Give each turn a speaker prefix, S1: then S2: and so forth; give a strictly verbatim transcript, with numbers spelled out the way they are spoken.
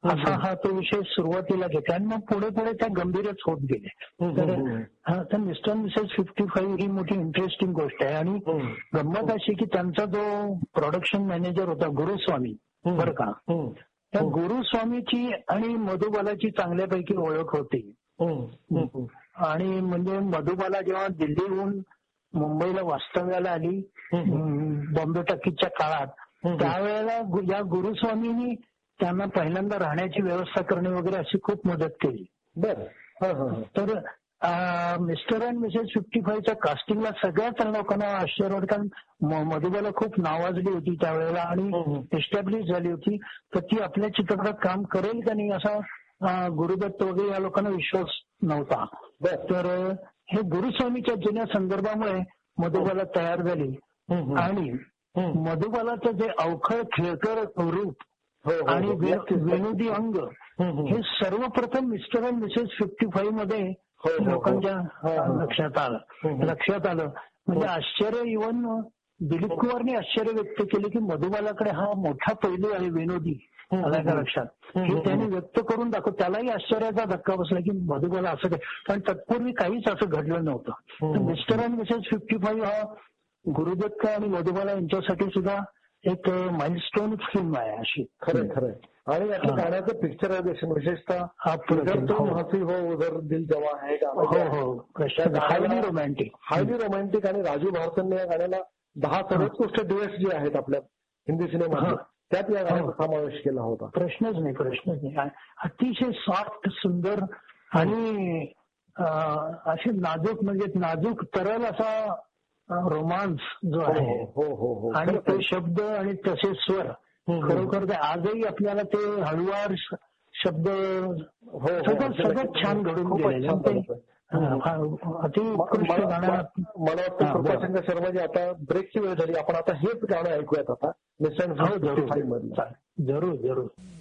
S1: असा हा तो विषय सुरुवातीला घेतला आणि मग पुढे पुढे त्या गंभीरच होत गेले. तर मिस्टर मिसेस फिफ्टी फाईव्ह ही मोठी इंटरेस्टिंग गोष्ट आहे. आणि गंमत अशी की त्यांचा जो प्रोडक्शन मॅनेजर होता गुरुस्वामी, बरं का, त्या गुरुस्वामीची आणि मधुबालाची चांगल्यापैकी ओळख होती. आणि म्हणजे मधुबाला जेव्हा दिल्लीहून मुंबईला वास्तव्याला आली बॉम्बे टॉकीजच्या काळात, त्यावेळेला या गुरुस्वामींनी त्यांना पहिल्यांदा राहण्याची व्यवस्था करणे वगैरे अशी खूप मदत केली.
S2: बरं.
S1: तर मिस्टर अँड मिसेस फिफ्टी फाईव्हच्या कास्टिंगला सगळ्याच लोकांना आश्चर्य वाटलं, कारण मधुबाला खूप नावाजली होती त्यावेळेला आणि एस्टॅब्लिश झाली होती. तर ती आपल्या चित्रपटात काम करेल का नाही असा गुरुदत्त वगैरे या लोकांना विश्वास नव्हता. तर हे गुरुस्वामीच्या जुन्या संदर्भामुळे मधुबाला तयार झाली. आणि मधुबालाचं जे अवखळ खेळकर रूप आणि विनोदी अंग हे सर्वप्रथम mister and Mrs fifty five मध्ये लोकांच्या लक्षात आलं लक्षात आलं म्हणजे आश्चर्य. इव्हन दिलीप कुमारने आश्चर्य व्यक्त केले की मधुबालाकडे हा मोठा पैलू आहे विनोदी, आला का लक्षात, हे त्यांनी व्यक्त करून दाखव. त्यालाही आश्चर्याचा धक्का बसला की मधुबाला असं काय, कारण तत्पूर्वी काहीच असं घडलं नव्हतं. Mister and Mrs fifty five हा गुरुदत्त आणि मधुबाला यांच्यासाठी सुद्धा एक माइलस्टोन फिल्म आहे अशी.
S2: खरं खरं. आणि आपल्या गाण्याचं पिक्चरायझेशन विशेषतः हसी हो उधर दिल जवा है हायली रोमॅन्टिक हायली रोमॅन्टिक आणि राजू भारतनने या गाण्याला दहा सर्वोत्कृष्ट डिवेट्स जे आहेत आपल्या हिंदी सिनेमात त्यात या गाण्याचा समावेश केला होता.
S1: प्रश्नच नाही प्रश्नच नाही. अतिशय सॉफ्ट सुंदर आणि असे नाजूक म्हणजे नाजूक तरल असा रोमांस जो आहे.
S2: हो हो हो.
S1: आणि ते शब्द आणि तसे स्वर खरोखर आजही आपल्याला ते हळुवार शब्द सगळं सगळं छान घडून गेलेले. अतिउत्कृष्ट गाणं.
S2: मला वाटतं कृपाशंकर शर्माजी आता ब्रेकची वेळ झाली, आपण आता हेच गाणं ऐकूयात आता मिस्टर
S1: जरूर जरूर.